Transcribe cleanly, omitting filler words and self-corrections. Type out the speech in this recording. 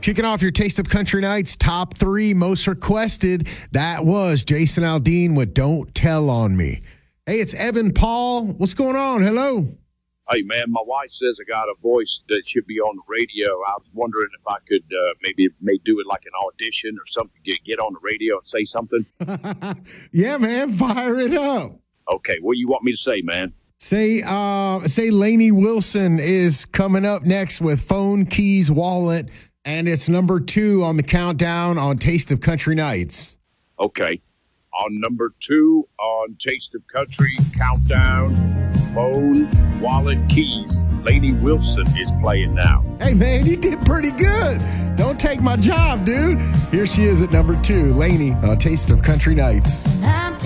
Kicking off your Taste of Country Nights top 3 most requested. That was Jason Aldean with Don't Tell on Me. Hey, it's Evan Paul. What's going on? Hello. Hey, man, my wife says I got a voice that should be on the radio. I was wondering if I could maybe do it like an audition or something, get on the radio and say something. Yeah, man, fire it up. Okay, what do you want me to say, man? Say Lainey Wilson is coming up next with Phone Keys Wallet, and it's number 2 on the countdown on Taste of Country Nights. Okay. On number 2 on Taste of Country Countdown, Phone, Wallet, Keys, Lainey Wilson is playing now. Hey, man, you did pretty good. Don't take my job, dude. Here she is at number 2, Lainey on Taste of Country Nights.